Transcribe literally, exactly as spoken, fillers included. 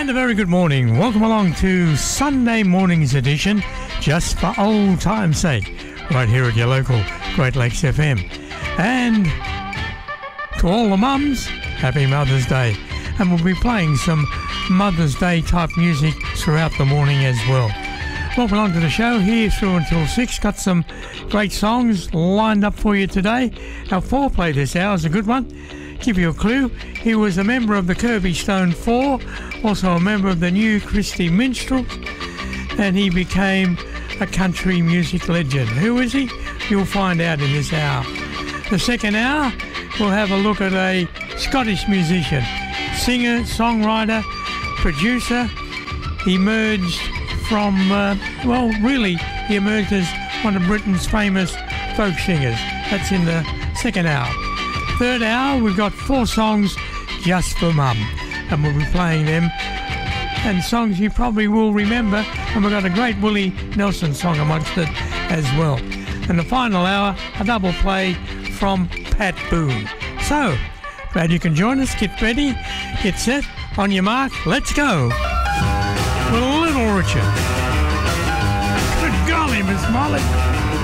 And a very good morning. Welcome along to Sunday morning's edition, just for old time's sake, right here at your local Great Lakes F M. And to all the mums, happy Mother's Day. And we'll be playing some Mother's Day type music throughout the morning as well. Welcome along to the show here through until six. Got some great songs lined up for you today. Our foreplay this hour is a good one. Give you a clue, he was a member of the Kirby Stone Four, also a member of the New Christie Minstrels, and he became a country music legend. Who is he? You'll find out in this hour. The second hour, we'll have a look at a Scottish musician, singer, songwriter, producer. He emerged from, uh, well, really, he emerged as one of Britain's famous folk singers. That's in the second hour. Third hour, we've got four songs just for Mum, and we'll be playing them, and songs you probably will remember, and we've got a great Willie Nelson song amongst it as well. And the final hour, a double play from Pat Boone. So, glad you can join us. Get ready, get set, on your mark, let's go. With Little Richard. Good golly, Miss Molly.